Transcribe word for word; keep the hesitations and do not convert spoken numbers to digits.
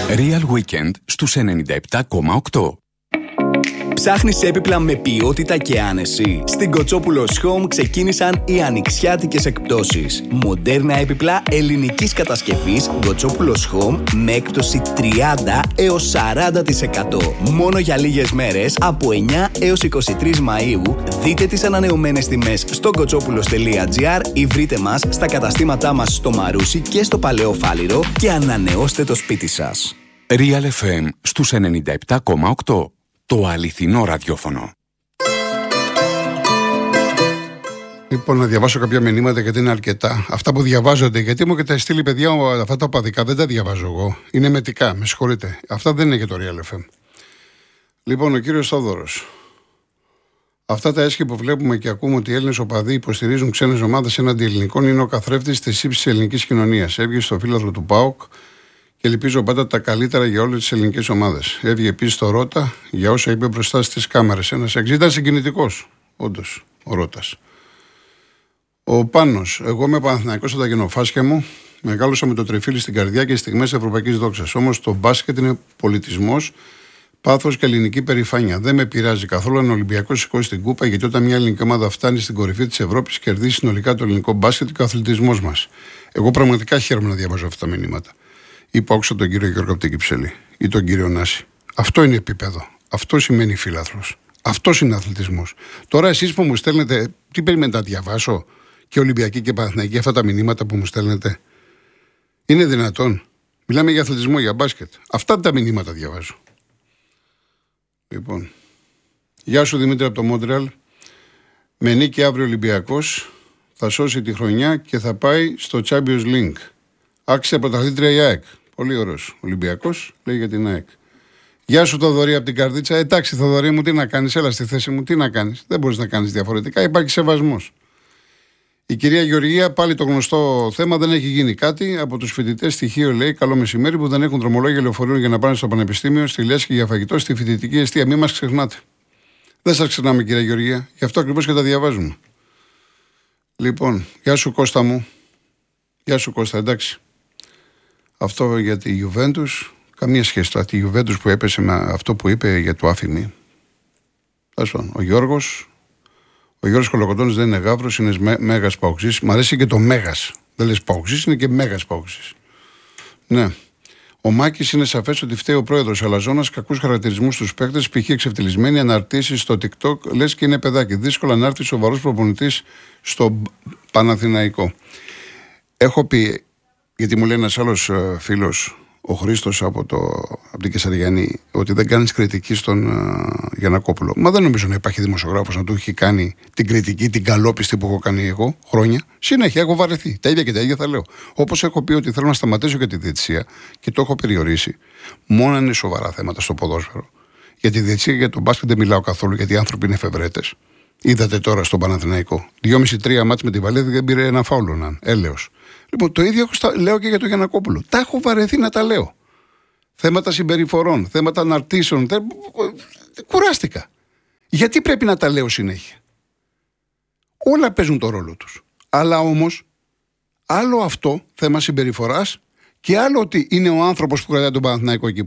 Real Weekend στους ενενήντα επτά κόμμα οκτώ. Ψάχνεις έπιπλα με ποιότητα και άνεση? Στην Κοτσόπουλος Home ξεκίνησαν οι ανοιξιάτικες εκπτώσεις. Μοντέρνα έπιπλα ελληνικής κατασκευής Κοτσόπουλος Home με έκπτωση τριάντα έως σαράντα τοις εκατό. Μόνο για λίγες μέρες από εννιά έως είκοσι τρεις Μαΐου. Δείτε τις ανανεωμένες τιμές στο κοτσόπουλος τελεία τζι άρ ή βρείτε μας στα καταστήματά μας στο Μαρούσι και στο Παλαιό Φάληρο και ανανεώστε το σπίτι σας. Real εφ εμ στους ενενήντα επτά κόμμα οκτώ. Το αληθινό ραδιόφωνο. Λοιπόν, να διαβάσω κάποια μηνύματα γιατί είναι αρκετά. Αυτά που διαβάζονται, γιατί μου και τα στείλει παιδιά, αυτά τα οπαδικά δεν τα διαβάζω εγώ. Είναι μετικά, με συγχωρείτε. Αυτά δεν είναι για το Real εφ εμ. Λοιπόν, ο κύριος Θόδωρος. Αυτά τα έσχη που βλέπουμε και ακούμε ότι οι Έλληνες οπαδοί υποστηρίζουν ξένες ομάδες έναντι ελληνικών είναι ο καθρέφτης της ύψης της ελληνικής κοινωνίας. Έβγε στο φύλαθρο του ΠΑΟΚ. Και ελπίζω πάντα τα καλύτερα για όλες τις ελληνικές ομάδες. Έβγε επίσης το Ρώτα για όσα είπε μπροστά στις κάμερες. Ένας εξ ήταν συγκινητικός, όντως, ο Ρώτας. Ο Πάνος. Εγώ είμαι Παναθηναϊκός στα γενοφάσκια μου. Μεγάλωσα με το τριφύλι στην καρδιά και στιγμές ευρωπαϊκής δόξας. Όμως το μπάσκετ είναι πολιτισμός, πάθος και ελληνική περηφάνεια. Δεν με πειράζει καθόλου αν ο Ολυμπιακός σηκώσει την κούπα, γιατί όταν μια ελληνική ομάδα φτάνει στην κορυφή της Ευρώπης, κερδίζει συνολικά το ελληνικό μπάσκετ και ο αθλητισμός μας. Εγώ πραγματικά χαίρομαι να διαβάζω αυτά τα μηνύματα. Είπα άκουσα τον κύριο Γιώργο από την Κυψέλη ή τον κύριο Νάση. Αυτό είναι επίπεδο. Αυτό σημαίνει φίλαθλος. Αυτό είναι αθλητισμός. Τώρα εσείς που μου στέλνετε, τι περιμένετε να διαβάσω και Ολυμπιακή και Παναθηναϊκή αυτά τα μηνύματα που μου στέλνετε? Είναι δυνατόν? Μιλάμε για αθλητισμό, για μπάσκετ. Αυτά τα μηνύματα διαβάζω. Λοιπόν. Γεια σου Δημήτρη από το Μόντρεαλ. Με νίκη αύριο Ολυμπιακός θα σώσει τη χρονιά και θα πάει στο Champions League. Άξια πρωταθλήτρια η ΑΕΚ. Πολύ ωραίος. Ολυμπιακός λέει για την ΑΕΚ. Γεια σου Θοδωρή από την Καρδίτσα. Εντάξει, Θοδωρή μου, τι να κάνεις? Έλα στη θέση μου, τι να κάνεις? Δεν μπορείς να κάνεις διαφορετικά. Υπάρχει σεβασμός. Η κυρία Γεωργία, πάλι το γνωστό θέμα, δεν έχει γίνει κάτι. Από τους φοιτητές στοιχείο λέει: καλό μεσημέρι, που δεν έχουν δρομολόγια λεωφορείων για να πάνε στο πανεπιστήμιο, στη λέσχη για φαγητό, στη φοιτητική εστία. Μην μας ξεχνάτε. Δεν σας ξεχνάμε, κυρία Γεωργία. Γι' αυτό ακριβώς και τα διαβάζουμε. Λοιπόν, γεια σου Κώστα μου. Γεια σου Κώστα, εντάξει. Αυτό για τη Juventus, καμία σχέση τώρα. Τη Juventus που έπεσε με αυτό που είπε για το άφημι. Ο Γιώργος, ο Γιώργος Κολοκοτώνης δεν είναι γάβρος, είναι μέ, μέγας παοξής. Μ' αρέσει και το μέγας. Δεν λες παοξής, είναι και μέγας παοξής. Ναι. Ο Μάκης είναι σαφές ότι φταίει ο πρόεδρος Αλαζόνας, κακούς χαρακτηρισμούς στους παίκτες, π.χ. εξευτελισμένοι, αναρτήσεις στο TikTok, λες και είναι παιδάκι. Δύσκολα να έρθει σοβαρός προπονητής στο Παναθηναϊκό. Έχω πει. Γιατί μου λέει ένας άλλος φίλος, ο Χρήστος από, το, από την Κεσαριανή, ότι δεν κάνεις κριτική στον uh, Γιαννακόπουλο. Μα δεν νομίζω να υπάρχει δημοσιογράφος να του έχει κάνει την κριτική, την καλόπιστη που έχω κάνει εγώ χρόνια. Συνέχεια έχω βαρεθεί. Τα ίδια και τα ίδια θα λέω. Όπως έχω πει ότι θέλω να σταματήσω για τη διαιτησία και το έχω περιορίσει, μόνο είναι σοβαρά θέματα στο ποδόσφαιρο. Για τη διαιτησία και για τον μπάσκετ δεν μιλάω καθόλου, γιατί οι άνθρωποι είναι εφευρέτες. Είδατε τώρα στον Παναθηναϊκό. Δυόμιση τρία μάτς με τη Βαλέδη δεν πήρε ένα φάουλο να είναι. Έλεος. Λοιπόν, το ίδιο λέω και για τον Γιαννακόπουλο. Τα έχω βαρεθεί να τα λέω. Θέματα συμπεριφορών, θέματα αναρτήσεων. Τε... Κουράστηκα. Γιατί πρέπει να τα λέω συνέχεια? Όλα παίζουν το ρόλο τους. Αλλά όμως, άλλο αυτό, θέμα συμπεριφοράς, και άλλο ότι είναι ο άνθρωπος που κρατάει τον Παναθηναϊκό εκεί